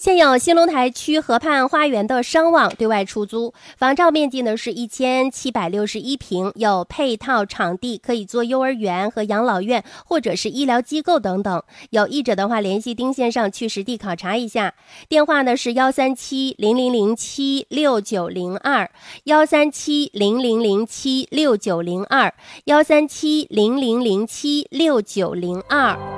现有兴隆台区河畔花园的商网对外出租，房照面积呢是1761平，有配套场地可以做幼儿园和养老院或者是医疗机构等等。有意者的话，联系丁先生去实地考察一下。电话呢是13700076902，13700076902，13700076902。